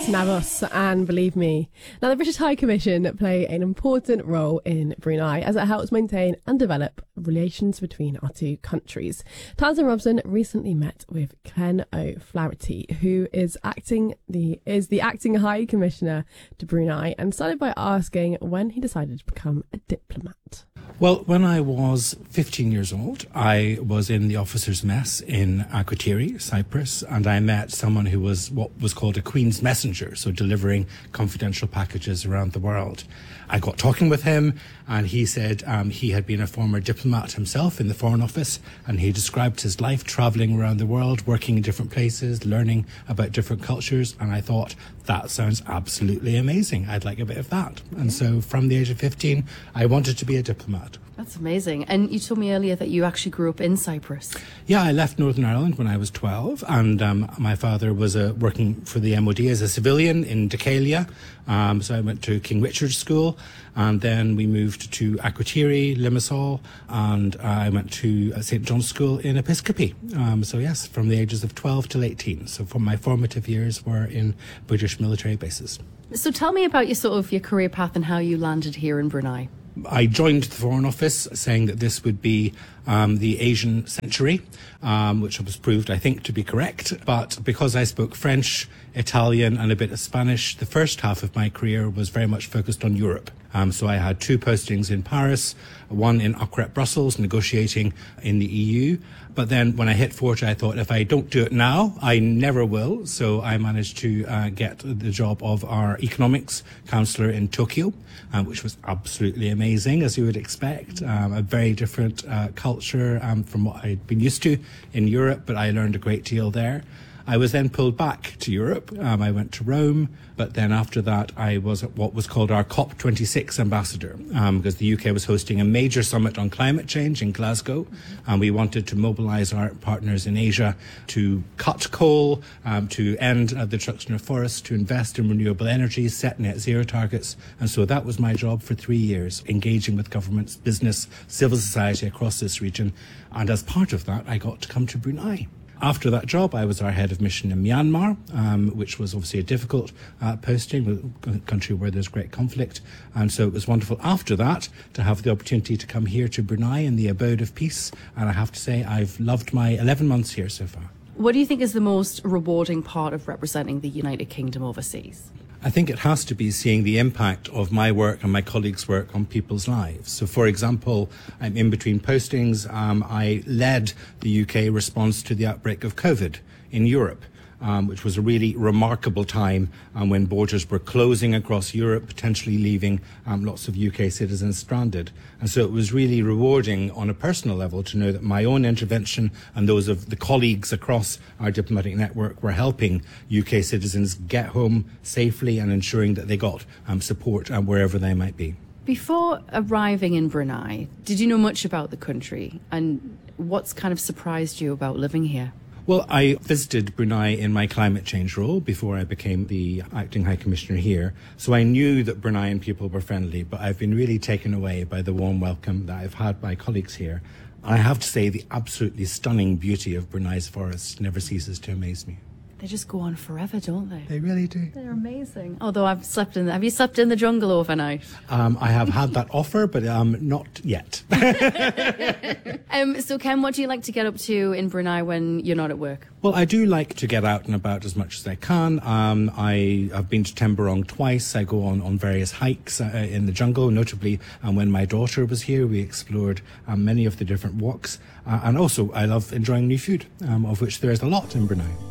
Navos and Believe Me. Now, the British High Commission play an important role in Brunei as it helps maintain and develop relations between our two countries. Tamsin Robson recently met with Ken O'Flaherty, who is the acting High Commissioner to Brunei, and started by asking when he decided to become a diplomat. Well, when I was 15 years old, I was in the officers' mess in Akrotiri, Cyprus, and I met someone who was what was called a Queen's Messenger, so delivering confidential packages around the world. I got talking with him, and he said he had been a former diplomat himself in the Foreign Office, and he described his life travelling around the world, working in different places, learning about different cultures, and I thought, that sounds absolutely amazing. I'd like a bit of that. And so from the age of 15, I wanted to be a diplomat. That's amazing. And you told me earlier that you actually grew up in Cyprus. Yeah, I left Northern Ireland when I was 12, and my father was working for the MOD as a civilian in Decalia. So I went to King Richard's School, and then we moved to Akrotiri, Limassol, and I went to St. John's School in Episcopi. So yes, from the ages of 12 till 18. So for my formative years were in British military bases. So tell me about your career path and how you landed here in Brunei. I joined the Foreign Office saying that this would be the Asian century, which was proved, I think, to be correct. But because I spoke French, Italian and a bit of Spanish, the first half of my career was very much focused on Europe. So I had 2 postings in Paris, one in Okrep, Brussels, negotiating in the EU. But then when I hit 40, I thought, if I don't do it now, I never will. So I managed to get the job of our economics councillor in Tokyo, which was absolutely amazing, as you would expect. A very different culture from what I'd been used to in Europe, but I learned a great deal there. I was then pulled back to Europe. I went to Rome, but then after that I was what was called our COP26 ambassador, because the UK was hosting a major summit on climate change in Glasgow, and we wanted to mobilise our partners in Asia to cut coal, to end the destruction of forests, to invest in renewable energy, set net zero targets. And so that was my job for 3 years, engaging with governments, business, civil society across this region. And as part of that, I got to come to Brunei. After that job, I was our head of mission in Myanmar, which was obviously a difficult posting, a country where there's great conflict. And so it was wonderful after that to have the opportunity to come here to Brunei in the abode of peace. And I have to say, I've loved my 11 months here so far. What do you think is the most rewarding part of representing the United Kingdom overseas? I think it has to be seeing the impact of my work and my colleagues' work on people's lives. So, for example, I'm in between postings. I led the UK response to the outbreak of COVID in Europe, which was a really remarkable time when borders were closing across Europe, potentially leaving lots of UK citizens stranded. And so it was really rewarding on a personal level to know that my own intervention and those of the colleagues across our diplomatic network were helping UK citizens get home safely and ensuring that they got support wherever they might be. Before arriving in Brunei, did you know much about the country? And what's kind of surprised you about living here? Well, I visited Brunei in my climate change role before I became the acting High Commissioner here. So I knew that Bruneian people were friendly, but I've been really taken away by the warm welcome that I've had by colleagues here. I have to say the absolutely stunning beauty of Brunei's forests never ceases to amaze me. They just go on forever, don't they? They really do. They're amazing. Although have you slept in the jungle overnight? I have had that offer, but not yet. So Ken, what do you like to get up to in Brunei when you're not at work? Well, I do like to get out and about as much as I can. I have been to Temburong twice. I go on various hikes in the jungle, notably when my daughter was here, we explored many of the different walks. And also, I love enjoying new food, of which there is a lot in Brunei.